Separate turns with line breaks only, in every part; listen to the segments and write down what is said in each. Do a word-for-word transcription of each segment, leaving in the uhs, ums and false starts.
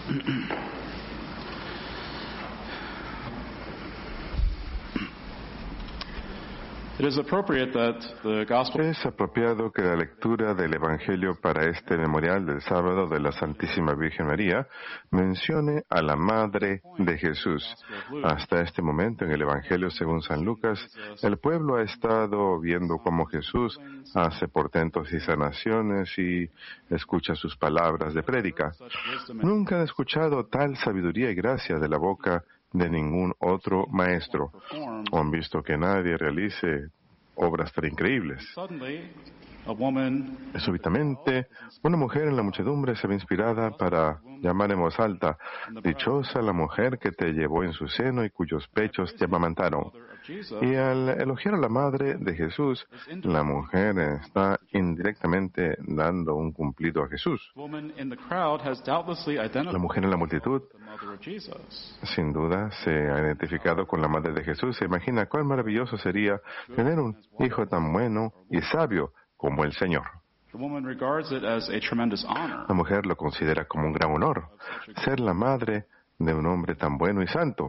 It is appropriate that the gospel
Es apropiado que la lectura del Evangelio para este memorial del sábado de la Santísima Virgen María mencione a la Madre de Jesús. Hasta este momento en el Evangelio según San Lucas, el pueblo ha estado viendo cómo Jesús hace portentos y sanaciones y escucha sus palabras de prédica. Nunca han escuchado tal sabiduría y gracia de la boca de ningún otro maestro, o han visto que nadie realice obras tan increíbles. Súbitamente, una mujer en la muchedumbre se ve inspirada para llamar en voz alta: dichosa la mujer que te llevó en su seno y cuyos pechos te amamantaron. Y al elogiar a la madre de Jesús, la mujer está indirectamente dando un cumplido a Jesús. La mujer en la multitud, sin duda, se ha identificado con la madre de Jesús. Se imagina cuán maravilloso sería tener un hijo tan bueno y sabio como el Señor. La mujer lo considera como un gran honor, ser la madre de un hombre tan bueno y santo.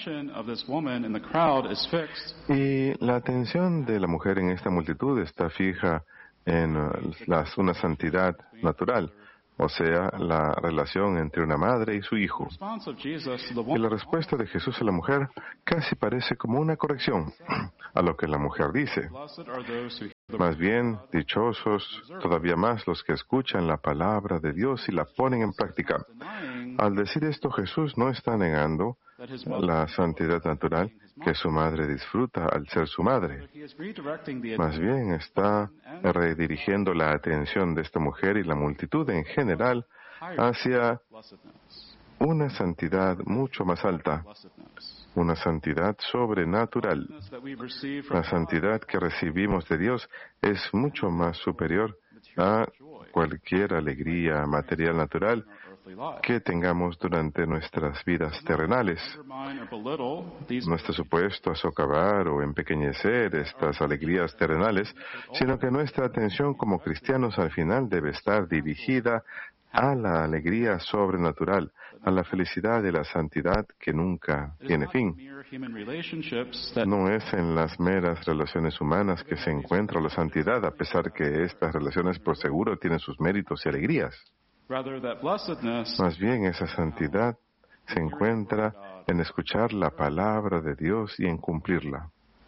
Y la atención de la mujer en esta multitud está fija en las, una santidad natural, o sea, la relación entre una madre y su hijo. Y la respuesta de Jesús a la mujer casi parece como una corrección a lo que la mujer dice. Más bien, dichosos todavía más los que escuchan la palabra de Dios y la ponen en práctica. Al decir esto, Jesús no está negando la santidad natural que su madre disfruta al ser su madre. Más bien está redirigiendo la atención de esta mujer y la multitud en general hacia una santidad mucho más alta, una santidad sobrenatural. La santidad que recibimos de Dios es mucho más superior a cualquier alegría material natural que tengamos durante nuestras vidas terrenales. No está supuesto a socavar o empequeñecer estas alegrías terrenales, sino que nuestra atención como cristianos al final debe estar dirigida a la alegría sobrenatural, a la felicidad y la santidad que nunca tiene fin. No es en las meras relaciones humanas que se encuentra la santidad, a pesar que estas relaciones por seguro tienen sus méritos y alegrías. Más bien, esa santidad se encuentra en escuchar la palabra de Dios y en cumplirla.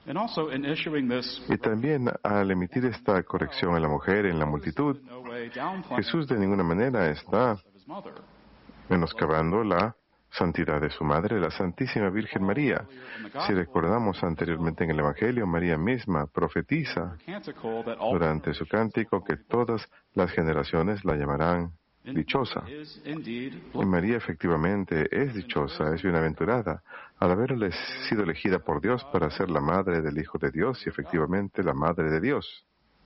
Y también al emitir esta corrección a la mujer en la multitud, Jesús de ninguna manera está menoscabando la santidad de su madre, la Santísima Virgen María. Si recordamos anteriormente en el Evangelio, María misma profetiza durante su cántico que todas las generaciones la llamarán dichosa. Y María efectivamente es dichosa, es bienaventurada, al haberle sido elegida por Dios para ser la madre del Hijo de Dios y efectivamente la madre de Dios.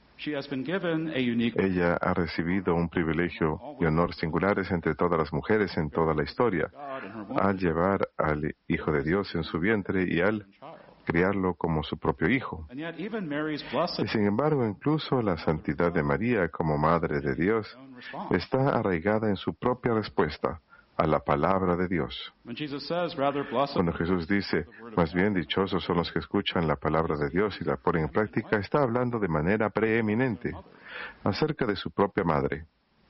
Ella ha recibido un privilegio y honor singulares entre todas las mujeres en toda la historia, al llevar al Hijo de Dios en su vientre y al criarlo como su propio hijo. Y sin embargo, incluso la santidad de María como Madre de Dios está arraigada en su propia respuesta a la palabra de Dios. Cuando Jesús dice, más bien dichosos son los que escuchan la palabra de Dios y la ponen en práctica, está hablando de manera preeminente acerca de su propia madre.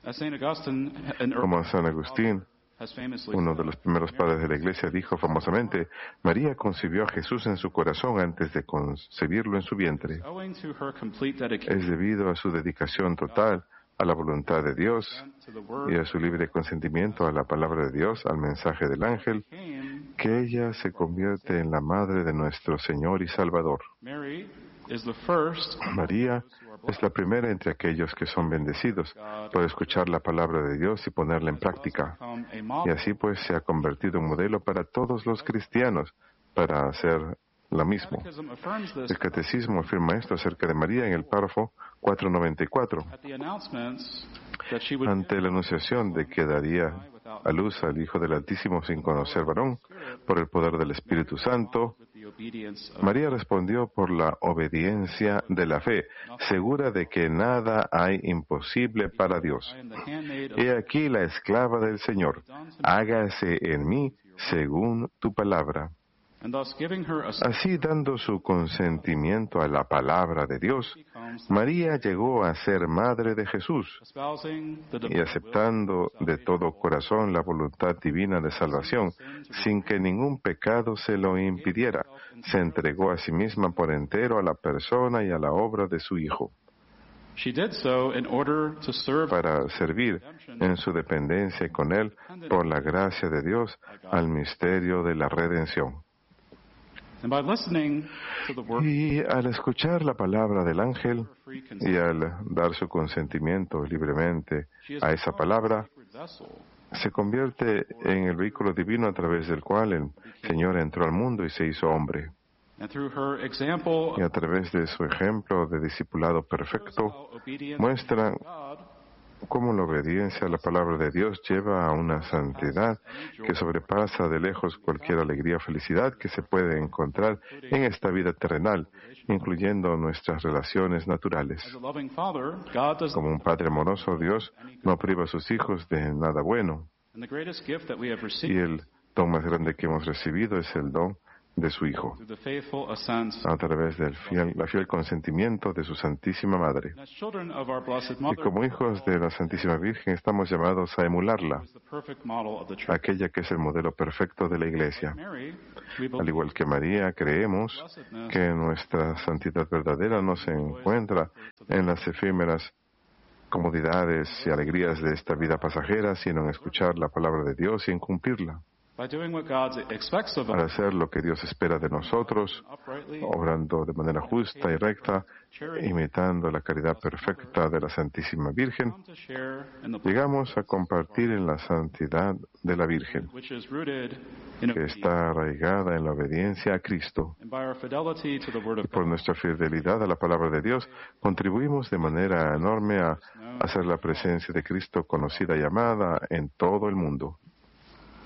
Como San Agustín, uno de los primeros padres de la Iglesia, dijo famosamente, María concibió a Jesús en su corazón antes de concebirlo en su vientre. Es debido a su dedicación total a la voluntad de Dios y a su libre consentimiento a la palabra de Dios, al mensaje del ángel, que ella se convierte en la madre de nuestro Señor y Salvador. María es la primera entre aquellos que son bendecidos por escuchar la palabra de Dios y ponerla en práctica. Y así pues se ha convertido en modelo para todos los cristianos para hacer lo mismo. El Catecismo afirma esto acerca de María en el párrafo cuatrocientos noventa y cuatro. Ante la anunciación de que daría a luz al Hijo del Altísimo sin conocer varón, por el poder del Espíritu Santo, María respondió por la obediencia de la fe, segura de que nada hay imposible para Dios. He aquí la esclava del Señor, hágase en mí según tu palabra. Así, dando su consentimiento a la palabra de Dios, María llegó a ser madre de Jesús y aceptando de todo corazón la voluntad divina de salvación, sin que ningún pecado se lo impidiera, se entregó a sí misma por entero a la persona y a la obra de su Hijo, para servir en su dependencia con Él por la gracia de Dios al misterio de la redención. Y al escuchar la palabra del ángel y al dar su consentimiento libremente a esa palabra, se convierte en el vehículo divino a través del cual el Señor entró al mundo y se hizo hombre. Y a través de su ejemplo de discipulado perfecto, muestra cómo la obediencia a la palabra de Dios lleva a una santidad que sobrepasa de lejos cualquier alegría o felicidad que se puede encontrar en esta vida terrenal, incluyendo nuestras relaciones naturales. Como un Padre amoroso, Dios no priva a sus hijos de nada bueno. Y el don más grande que hemos recibido es el don de su Hijo, a través del fiel, la fiel consentimiento de su Santísima Madre. Y como hijos de la Santísima Virgen estamos llamados a emularla, aquella que es el modelo perfecto de la Iglesia. Al igual que María, creemos que nuestra santidad verdadera no se encuentra en las efímeras comodidades y alegrías de esta vida pasajera, sino en escuchar la palabra de Dios y en cumplirla. Para hacer lo que Dios espera de nosotros, obrando de manera justa y recta, imitando la caridad perfecta de la Santísima Virgen, llegamos a compartir en la santidad de la Virgen, que está arraigada en la obediencia a Cristo. Y por nuestra fidelidad a la palabra de Dios, contribuimos de manera enorme a hacer la presencia de Cristo conocida y amada en todo el mundo.